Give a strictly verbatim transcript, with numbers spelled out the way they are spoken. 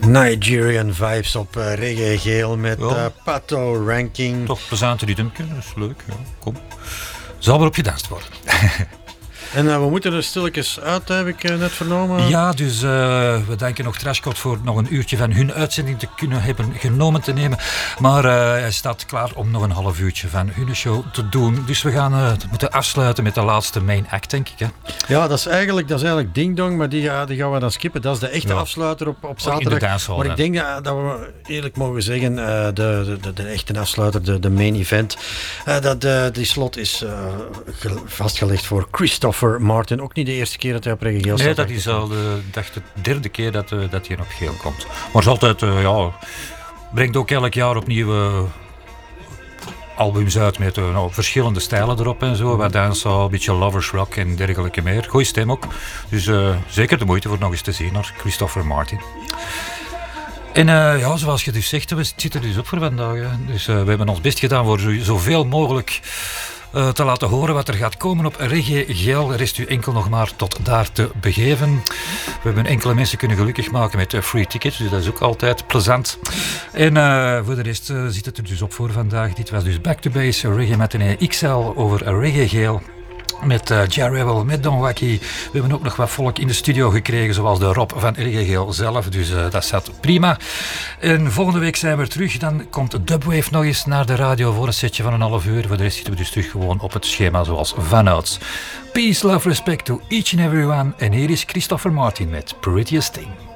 Nigerian vibes op uh, reggae geel met ja. uh, Pato Ranking. Toch plezante ritmeke, dat is leuk. Ja. Kom. Zal maar op gedanst worden. En uh, we moeten er stilletjes uit, heb ik uh, net vernomen. Ja, dus uh, we denken nog Trashcode voor nog een uurtje van hun uitzending te kunnen hebben genomen te nemen. Maar uh, hij staat klaar om nog een half uurtje van hun show te doen. Dus we gaan uh, moeten afsluiten met de laatste main act, denk ik. Hè? Ja, dat is eigenlijk, dat is eigenlijk Ding Dong, maar die, uh, die gaan we dan skippen. Dat is de echte ja. afsluiter op, op zaterdag. Dancehall, maar ik denk dat, dat we eerlijk mogen zeggen, uh, de, de, de, de echte afsluiter, de, de main event, uh, dat uh, die slot is uh, ge- vastgelegd voor Christopher Martin, ook niet de eerste keer dat hij op reggae geel staat. Nee, dat is al de, dacht de derde keer dat, uh, dat hij op geel komt. Maar is altijd, uh, ja, brengt ook elk jaar opnieuw uh, albums uit met uh, nou, verschillende stijlen erop en zo. Wat dancehall, een beetje lovers rock en dergelijke meer. Goeie stem ook. Dus uh, zeker de moeite voor nog eens te zien naar Christopher Martin. En uh, ja, zoals je dus zegt, we zitten dus op voor vandaag. Hè. Dus uh, we hebben ons best gedaan voor zo, zoveel mogelijk Uh, te laten horen wat er gaat komen op reggae geel. Rest u enkel nog maar tot daar te begeven. We hebben enkele mensen kunnen gelukkig maken met uh, free tickets, dus dat is ook altijd plezant. En uh, voor de rest uh, zit het er dus op voor vandaag. Dit was dus Back to Base, Reggae Matinee X L over reggae geel. Met uh, Jah Rebel, met Don Wacky. We hebben ook nog wat volk in de studio gekregen, zoals de Rob van Reggae Geel zelf. Dus uh, dat zat prima. En volgende week zijn we terug. Dan komt Dubwave nog eens naar de radio voor een setje van een half uur. Voor de rest zitten we dus terug gewoon op het schema zoals vanouds. Peace, love, respect to each and everyone. En hier is Christopher Martin met Prettiest Thing.